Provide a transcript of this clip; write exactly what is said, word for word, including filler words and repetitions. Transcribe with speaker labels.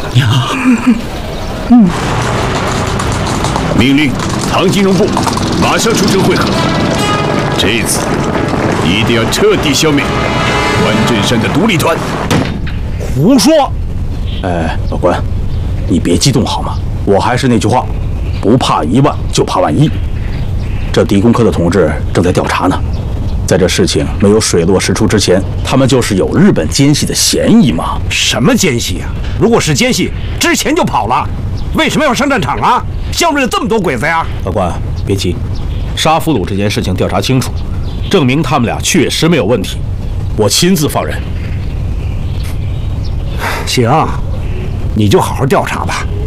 Speaker 1: 娘。
Speaker 2: 嗯。
Speaker 3: 命令唐金融部马上出城会合。这次一定要彻底消灭关镇山的独立团。
Speaker 4: 胡说！哎，老关，你别激动好吗？我还是那句话，不怕一万就怕万一。这狄公科的同志正在调查呢。 在这事情没有水落石出之前，他们就是有日本奸细的嫌疑嘛？
Speaker 5: 什么奸细啊？如果是奸细，之前就跑了，为什么要上战场啊？项目里这么多鬼子呀！
Speaker 4: 老关，别急，杀俘虏这件事情调查清楚，证明他们俩确实没有问题，我亲自放人。
Speaker 5: 行，你就好好调查吧。